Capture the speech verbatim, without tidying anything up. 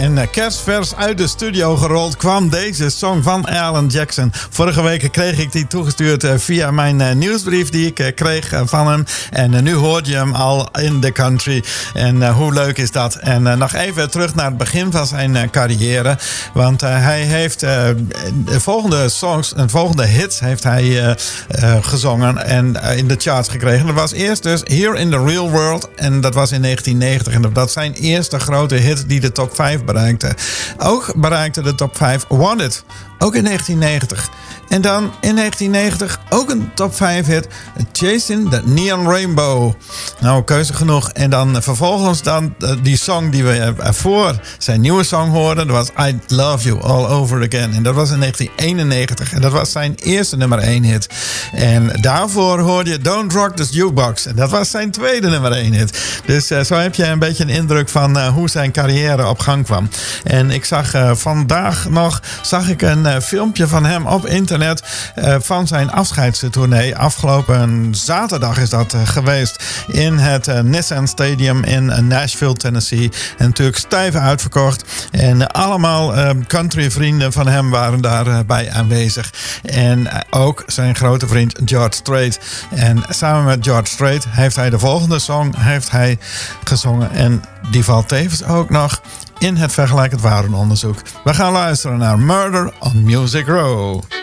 en kerstvers uit de studio gerold kwam deze song van Alan Jackson. Vorige week kreeg ik die toegestuurd via mijn nieuwsbrief die ik kreeg van hem. En nu hoorde je hem al in the country. En hoe leuk is dat? En nog even terug naar het begin van zijn carrière. Want hij heeft de volgende songs en volgende hits heeft hij gezongen en in de charts gekregen. Dat was eerst dus Here in the Real World. En dat was in negentien negentig. En dat zijn eerste grote hit die de top vijf bereikte. Ook bereikte de top vijf Wanted. Ook in negentien negentig. En dan in negentien negentig ook een top vijf hit. Chasing the Neon Rainbow. Nou, keuze genoeg. En dan vervolgens dan die song die we voor zijn nieuwe song hoorden. Dat was I Love You All Over Again. En dat was in negentien eenennegentig. En dat was zijn eerste nummer één hit. En daarvoor hoorde je Don't Rock the Jukebox. En dat was zijn tweede nummer één hit. Dus uh, zo heb je een beetje een indruk van uh, hoe zijn carrière op gang kwam. En ik zag uh, vandaag nog zag ik een uh, filmpje van hem op internet. Uh, van zijn afscheidstournee. Afgelopen zaterdag is dat uh, geweest in het uh, Nissan Stadium in uh, Nashville, Tennessee. En natuurlijk stijf uitverkocht. En uh, allemaal uh, countryvrienden van hem waren daarbij uh, aanwezig. En uh, ook zijn grote vriend George Strait. En samen met George Strait heeft hij de volgende song heeft hij gezongen. En die valt tevens ook nog in het vergelijkend waardenonderzoek. We gaan luisteren naar Murder on Music Row.